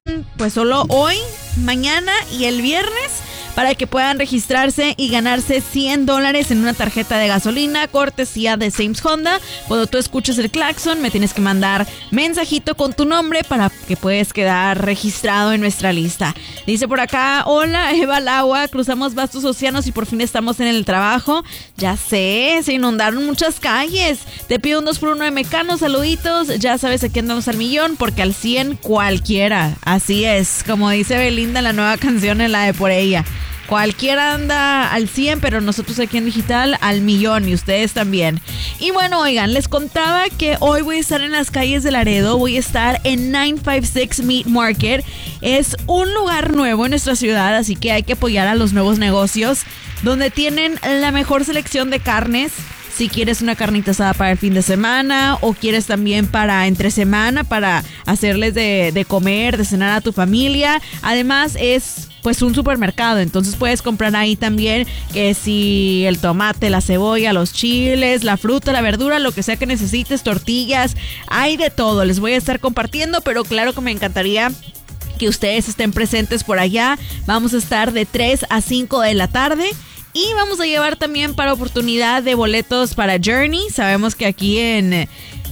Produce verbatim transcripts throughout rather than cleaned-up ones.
pues solo hoy, mañana y el viernes, para que puedan registrarse y ganarse cien dólares en una tarjeta de gasolina, cortesía de Sames Honda. Cuando tú escuches el claxon, me tienes que mandar mensajito con tu nombre para que puedas quedar registrado en nuestra lista. Dice por acá, hola, Eva Lagua, cruzamos vastos océanos y por fin estamos en el trabajo. Ya sé, se inundaron muchas calles. Te pido un dos por uno de Mecano, saluditos. Ya sabes, aquí andamos al millón, porque al cien cualquiera. Así es, como dice Belinda en la nueva canción, en la de Por Ella. Cualquiera anda al cien, pero nosotros aquí en Digital al millón, y ustedes también. Y bueno, oigan, les contaba que hoy voy a estar en las calles de Laredo. Voy a estar en nine fifty-six Meat Market. Es un lugar nuevo en nuestra ciudad, así que hay que apoyar a los nuevos negocios, donde tienen la mejor selección de carnes. Si quieres una carnita asada para el fin de semana, o quieres también para entre semana, para hacerles de, de comer, de cenar a tu familia. Además es pues un supermercado, entonces puedes comprar ahí también que si el tomate, la cebolla, los chiles, la fruta, la verdura, lo que sea que necesites, tortillas, hay de todo. Les voy a estar compartiendo, pero claro que me encantaría que ustedes estén presentes por allá. Vamos a estar de tres a cinco de la tarde. Y vamos a llevar también para oportunidad de boletos para Journey. Sabemos que aquí en,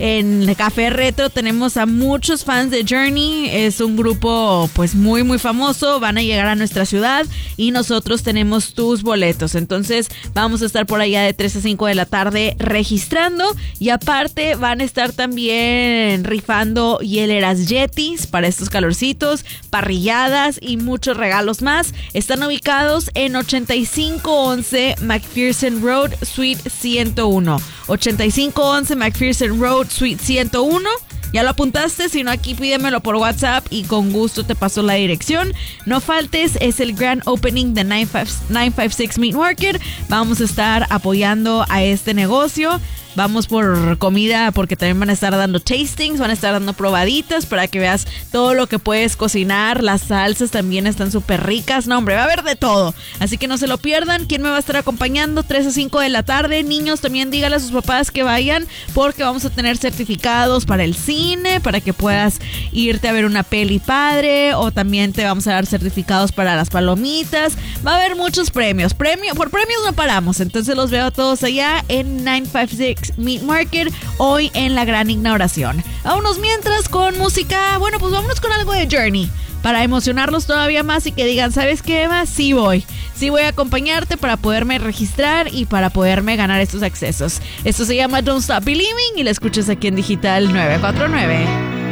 en Café Retro tenemos a muchos fans de Journey. Es un grupo pues muy muy famoso. Van a llegar a nuestra ciudad y nosotros tenemos tus boletos. Entonces vamos a estar por allá de tres a cinco de la tarde registrando. Y aparte van a estar también rifando hieleras Yetis para estos calorcitos, parrilladas y muchos regalos más. Están ubicados en ochenta y cinco once McPherson Road, Suite ciento uno. ochenta y cinco once McPherson Road, Suite ciento uno. ¿Ya lo apuntaste? Si no, aquí pídemelo por WhatsApp y con gusto te paso la dirección. No faltes, es el grand opening de nine fifty-six Meat Market. Vamos a estar apoyando a este negocio. Vamos por comida, porque también van a estar dando tastings, van a estar dando probaditas para que veas todo lo que puedes cocinar. Las salsas también están súper ricas. No, hombre, va a haber de todo. Así que no se lo pierdan. ¿Quién me va a estar acompañando? tres a cinco de la tarde. Niños, también díganle a sus papás que vayan, porque vamos a tener certificados para el cine, para que puedas irte a ver una peli padre, o también te vamos a dar certificados para las palomitas. Va a haber muchos premios. Premio, por premios no paramos. Entonces los veo a todos allá en nine fifty-six Meat Market hoy en la gran inauguración. Vámonos mientras con música. Bueno, pues vámonos con algo de Journey para emocionarlos todavía más y que digan, ¿sabes qué, Eva? Sí voy. Sí voy a acompañarte para poderme registrar y para poderme ganar estos accesos. Esto se llama Don't Stop Believing y lo escuchas aquí en Digital nueve cuatro nueve.